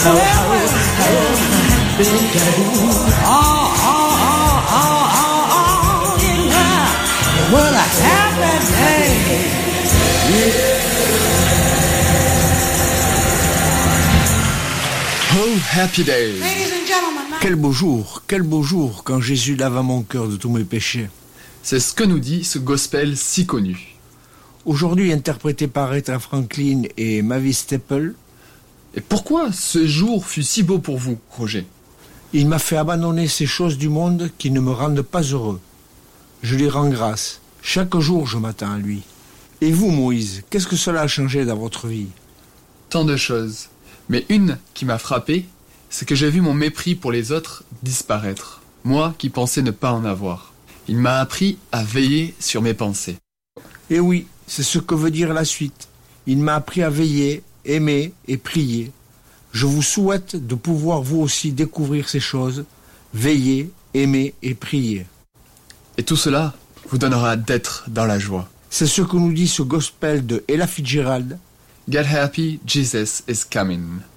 What a happy day. Oh, happy day. Ladies and gentlemen, Quel beau jour quand Jésus lava mon cœur de tous mes péchés. C'est ce que nous dit ce gospel si connu. Aujourd'hui interprété par Aretha Franklin et Mavis Staples, Et pourquoi ce jour fut si beau pour vous, Roger? il m'a fait abandonner ces choses du monde qui ne me rendent pas heureux. Je lui rends grâce. Chaque jour, je m'attends à lui. Et vous, Moïse, qu'est-ce que cela a changé dans votre vie? Tant de choses. Mais une qui m'a frappé, c'est que j'ai vu mon mépris pour les autres disparaître. Moi qui pensais ne pas en avoir. Il m'a appris à veiller sur mes pensées. Et oui, c'est ce que veut dire la suite. Il m'a appris à veiller, aimer et prier. Je vous souhaite de pouvoir vous aussi découvrir ces choses, veiller, aimer et prier. Et tout cela vous donnera d'être dans la joie. C'est ce que nous dit ce gospel de Ella Fitzgerald. Get happy, Jesus is coming.